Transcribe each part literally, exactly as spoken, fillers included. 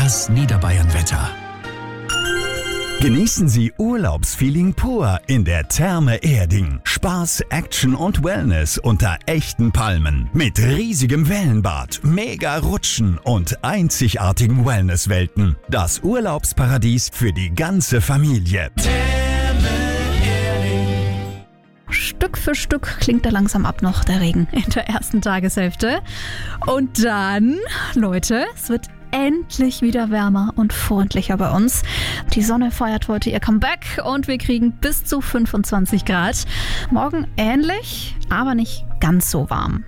Das Niederbayern-Wetter. Genießen Sie Urlaubsfeeling pur in der Therme Erding. Spaß, Action und Wellness unter echten Palmen. Mit riesigem Wellenbad, mega Rutschen und einzigartigen Wellnesswelten. Das Urlaubsparadies für die ganze Familie. Therme Erding. Stück für Stück klingt da langsam ab noch der Regen in der ersten Tageshälfte. Und dann, Leute, es wird endlich wieder wärmer und freundlicher bei uns. Die Sonne feiert heute ihr Comeback und wir kriegen bis zu fünfundzwanzig Grad. Morgen ähnlich, aber nicht ganz so warm.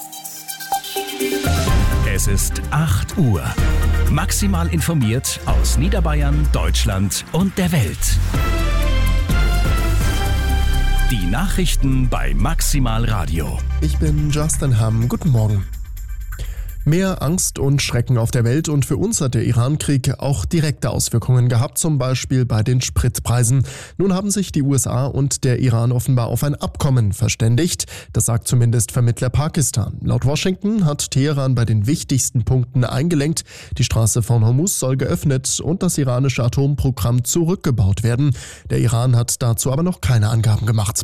Es ist acht Uhr. Maximal informiert aus Niederbayern, Deutschland und der Welt. Die Nachrichten bei Maximal Radio. Ich bin Justin Hamm. Guten Morgen. Mehr Angst und Schrecken auf der Welt und für uns hat der Iran-Krieg auch direkte Auswirkungen gehabt, zum Beispiel bei den Spritpreisen. Nun haben sich die U S A und der Iran offenbar auf ein Abkommen verständigt. Das sagt zumindest Vermittler Pakistan. Laut Washington hat Teheran bei den wichtigsten Punkten eingelenkt. Die Straße von Hormuz soll geöffnet und das iranische Atomprogramm zurückgebaut werden. Der Iran hat dazu aber noch keine Angaben gemacht.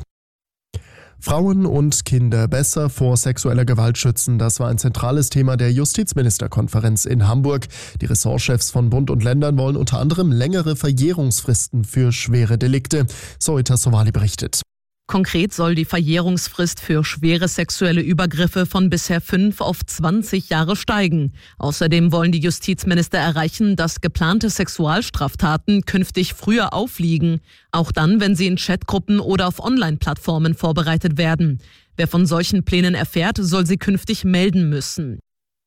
Frauen und Kinder besser vor sexueller Gewalt schützen, das war ein zentrales Thema der Justizministerkonferenz in Hamburg. Die Ressortchefs von Bund und Ländern wollen unter anderem längere Verjährungsfristen für schwere Delikte. Zoe Sowali berichtet. Konkret soll die Verjährungsfrist für schwere sexuelle Übergriffe von bisher fünf auf zwanzig Jahre steigen. Außerdem wollen die Justizminister erreichen, dass geplante Sexualstraftaten künftig früher aufliegen. Auch dann, wenn sie in Chatgruppen oder auf Online-Plattformen vorbereitet werden. Wer von solchen Plänen erfährt, soll sie künftig melden müssen.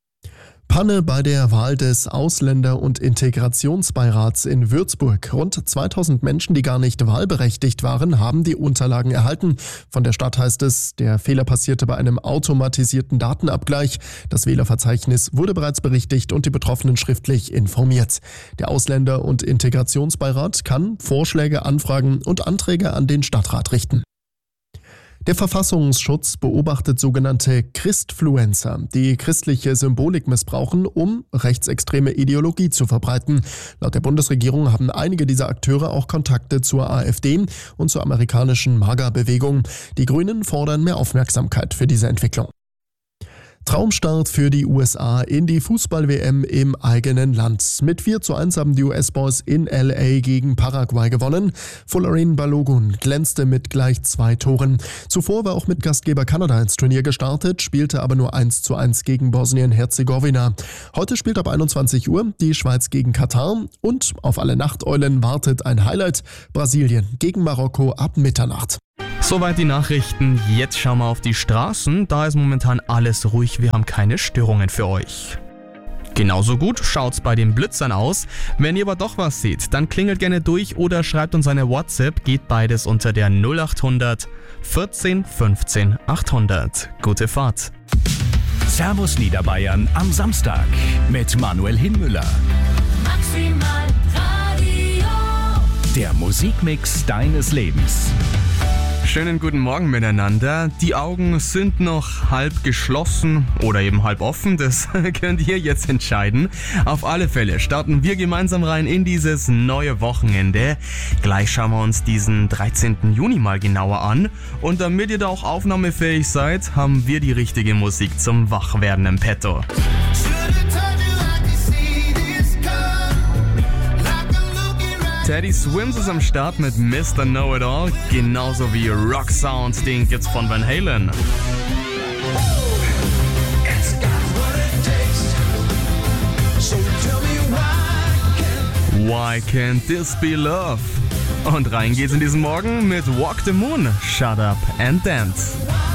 Panne bei der Wahl des Ausländer- und Integrationsbeirats in Würzburg. Rund zweitausend Menschen, die gar nicht wahlberechtigt waren, haben die Unterlagen erhalten. Von der Stadt heißt es, der Fehler passierte bei einem automatisierten Datenabgleich. Das Wählerverzeichnis wurde bereits berichtigt und die Betroffenen schriftlich informiert. Der Ausländer- und Integrationsbeirat kann Vorschläge, Anfragen und Anträge an den Stadtrat richten. Der Verfassungsschutz beobachtet sogenannte Christfluencer, die christliche Symbolik missbrauchen, um rechtsextreme Ideologie zu verbreiten. Laut der Bundesregierung haben einige dieser Akteure auch Kontakte zur AfD und zur amerikanischen MAGA-Bewegung. Die Grünen fordern mehr Aufmerksamkeit für diese Entwicklung. Traumstart für die U S A in die Fußball-W M im eigenen Land. Mit vier zu eins haben die U S-Boys in L A gegen Paraguay gewonnen. Folarin Balogun glänzte mit gleich zwei Toren. Zuvor war auch mit Gastgeber Kanada ins Turnier gestartet, spielte aber nur eins zu eins gegen Bosnien-Herzegowina. Heute spielt ab einundzwanzig Uhr die Schweiz gegen Katar und auf alle Nachteulen wartet ein Highlight: Brasilien gegen Marokko ab Mitternacht. Soweit die Nachrichten. Jetzt schauen wir auf die Straßen. Da ist momentan alles ruhig. Wir haben keine Störungen für euch. Genauso gut schaut's bei den Blitzern aus. Wenn ihr aber doch was seht, dann klingelt gerne durch oder schreibt uns eine WhatsApp. Geht beides unter der null acht hundert vierzehn fünfzehn achthundert. Gute Fahrt. Servus Niederbayern am Samstag mit Manuel Hinmüller. Maximal Radio. Der Musikmix deines Lebens. Schönen guten Morgen miteinander. Die Augen sind noch halb geschlossen oder eben halb offen, das könnt ihr jetzt entscheiden. Auf alle Fälle starten wir gemeinsam rein in dieses neue Wochenende. Gleich schauen wir uns diesen dreizehnten Juni mal genauer an. Und damit ihr da auch aufnahmefähig seid, haben wir die richtige Musik zum Wachwerden im Petto. Teddy Swims ist am Start mit Mister Know-It-All, genauso wie Rock Sound, den gibt's von Van Halen. Why Can't This Be Love? Und rein geht's in diesen Morgen mit Walk the Moon, Shut Up and Dance.